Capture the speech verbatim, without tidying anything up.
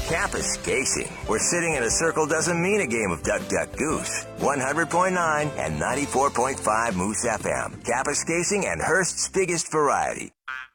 Kapuskasing, where sitting in a circle doesn't mean a game of duck, duck, goose. one hundred point nine and ninety-four point five Moose F M. Kapuskasing and Hearst's biggest variety.